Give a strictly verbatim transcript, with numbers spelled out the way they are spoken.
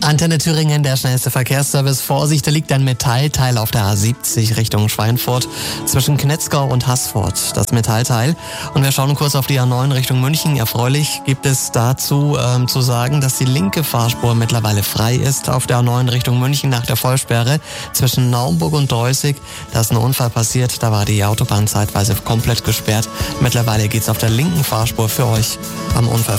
Antenne Thüringen, der schnellste Verkehrsservice. Vorsicht, da liegt ein Metallteil auf der A siebzig Richtung Schweinfurt zwischen Knetzgau und Haßfurt. Das Metallteil. Und wir schauen kurz auf die A neun Richtung München. Erfreulich gibt es dazu ähm, zu sagen, dass die linke Fahrspur mittlerweile frei ist auf der A neun Richtung München nach der Vollsperre zwischen Naumburg und Deußig. Da ist ein Unfall passiert, da war die Autobahn zeitweise komplett gesperrt. Mittlerweile geht's auf der linken Fahrspur für euch am Unfall